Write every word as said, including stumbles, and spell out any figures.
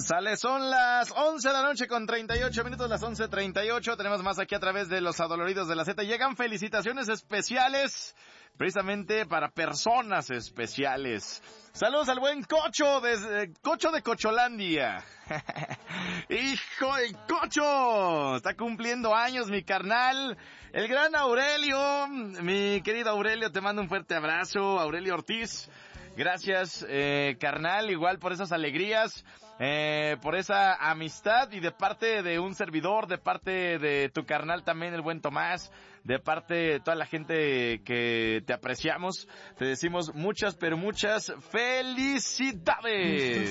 Sale, son las once de la noche con treinta y ocho minutos, las once treinta y ocho. Tenemos más aquí a través de los adoloridos de la Z. Llegan felicitaciones especiales, precisamente para personas especiales. Saludos al buen Cocho, desde Cocho de Cocholandia. ¡Hijo de Cocho! Está cumpliendo años mi carnal, el gran Aurelio. Mi querido Aurelio, te mando un fuerte abrazo, Aurelio Ortiz. Gracias, eh, carnal, igual por esas alegrías, eh, por esa amistad, y de parte de un servidor, de parte de tu carnal también, el buen Tomás, de parte de toda la gente que te apreciamos, te decimos muchas, pero muchas felicidades.